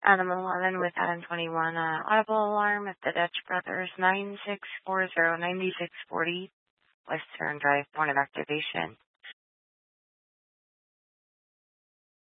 Adam 11 with Adam 21, audible alarm at the Dutch Brothers 9640-9640 Western Drive, point of activation.